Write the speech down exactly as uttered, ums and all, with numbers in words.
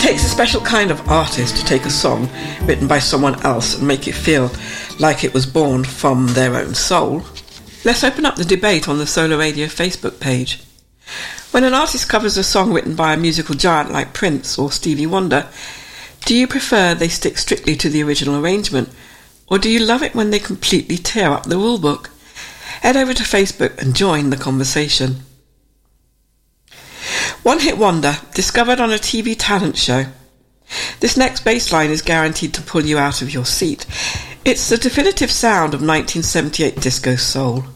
takes a special kind of artist to take a song written by someone else and make it feel like it was born from their own soul. Let's open up the debate on the Solar Radio Facebook page. When an artist covers a song written by a musical giant like Prince or Stevie Wonder, do you prefer they stick strictly to the original arrangement, or do you love it when they completely tear up the rulebook? Head over to Facebook and join the conversation. One Hit Wonder, discovered on a T V talent show. This next bass line is guaranteed to pull you out of your seat. It's the definitive sound of nineteen seventy-eight disco soul.